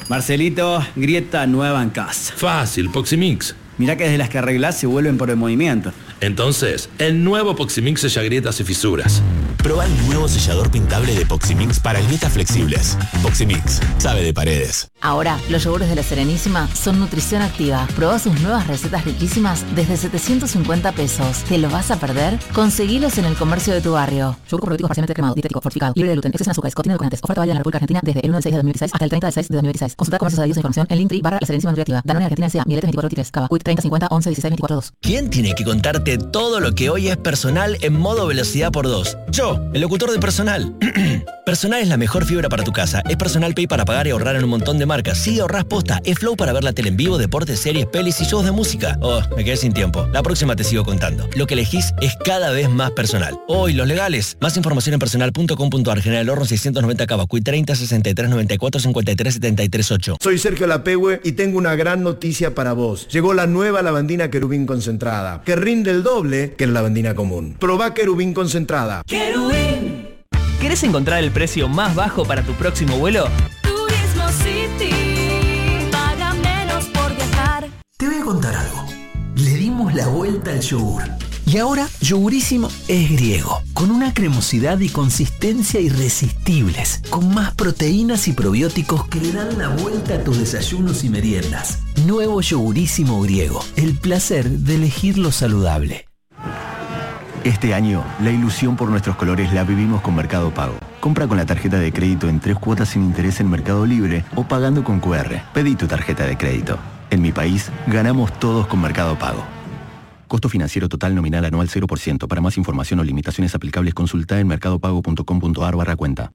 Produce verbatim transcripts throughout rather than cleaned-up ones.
Marcelito, grieta nueva en casa. Fácil, Poximix. Mirá que desde las que arreglás se vuelven por el movimiento. Entonces, el nuevo Poximix sella grietas y fisuras. Proba el nuevo sellador pintable de Poximix para grietas flexibles. Poximix, sabe de paredes. Ahora, los yogures de La Serenísima son nutrición activa. Probá sus nuevas recetas riquísimas desde setecientos cincuenta pesos. ¿Te lo vas a perder? Conseguilos en el comercio de tu barrio. Yogur probiótico parcialmente cremado, dietético, fortificado, libre de gluten, exceso en azúcares, contiene edulcorantes. Oferta válida en la República Argentina desde el uno del seis de dos mil dieciséis hasta el treinta del seis de dos mil dieciséis. Consulta comercios adheridos a información en Linktree barra La Serenísima Nutriactiva. Danone Argentina S A, Miletes veinticuatro veintitrés, Cava, Quick treinta cincuenta once dieciséis veinticuatro dos. ¿Quién tiene que contarte todo lo que hoy es Personal en modo velocidad por dos? Yo, el locutor de Personal. Personal es la mejor fibra para tu casa. Es Personal Pay para pagar y ahorrar en un montón de marcas. Sí, ahorrás posta. Es Flow para ver la tele en vivo, deportes, series, pelis y shows de música. Oh, me quedé sin tiempo. La próxima te sigo contando. Lo que elegís es cada vez más personal. Hoy, los legales. Más información en personal punto com punto ar. General Horno seiscientos noventa Cava, Q treinta sesenta y tres noventa y cuatro cincuenta y tres setenta y tres ocho. Soy Sergio Lapehue y tengo una gran noticia para vos. Llegó la nueva lavandina Querubín concentrada, que rinde el doble que la lavandina común. Probá Querubín concentrada. Querubín. ¿Querés encontrar el precio más bajo para tu próximo vuelo? Turismo City. Paga menos por viajar. Te voy a contar algo. Le dimos la vuelta al yogur. Y ahora, Yogurísimo es griego, con una cremosidad y consistencia irresistibles, con más proteínas y probióticos que le dan la vuelta a tus desayunos y meriendas. Nuevo Yogurísimo griego, el placer de elegir lo saludable. Este año, la ilusión por nuestros colores la vivimos con Mercado Pago. Compra con la tarjeta de crédito en tres cuotas sin interés en Mercado Libre o pagando con cu erre. Pedí tu tarjeta de crédito. En mi país, ganamos todos con Mercado Pago. Costo financiero total nominal anual cero por ciento. Para más información o limitaciones aplicables, consulta en mercadopago punto com punto ar barra cuenta.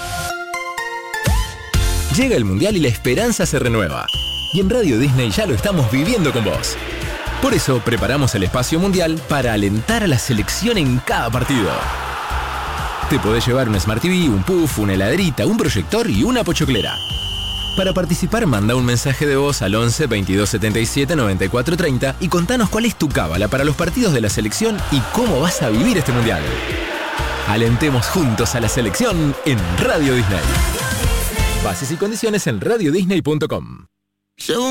Llega el Mundial y la esperanza se renueva. Y en Radio Disney ya lo estamos viviendo con vos. Por eso preparamos el espacio mundial para alentar a la selección en cada partido. Te podés llevar un Smart T V, un puff, una heladerita, un proyector y una pochoclera. Para participar, manda un mensaje de voz al once veintidós setenta y siete noventa y cuatro treinta y contanos cuál es tu cábala para los partidos de la selección y cómo vas a vivir este mundial. Alentemos juntos a la selección en Radio Disney. Bases y condiciones en radio disney punto com.